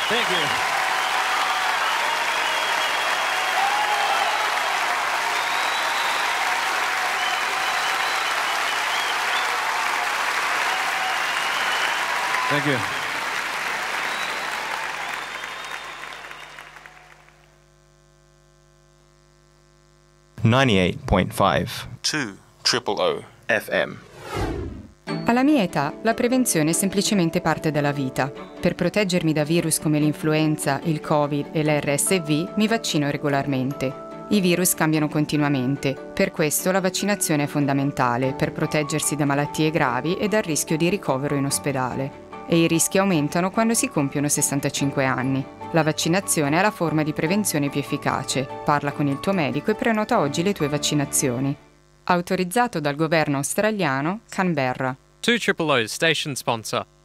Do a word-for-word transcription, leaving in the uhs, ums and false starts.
Thank you. Thank you. ninety-eight point five two triple O F M. Alla mia età, la prevenzione è semplicemente parte della vita. Per proteggermi da virus come l'influenza, il Covid e l'R S V, mi vaccino regolarmente. I virus cambiano continuamente, per questo la vaccinazione è fondamentale per proteggersi da malattie gravi e dal rischio di ricovero in ospedale. E i rischi aumentano quando si compiono sessantacinque anni. La vaccinazione è la forma di prevenzione più efficace. Parla con il tuo medico e prenota oggi le tue vaccinazioni. Autorizzato dal governo australiano, Canberra. two triple O station sponsor.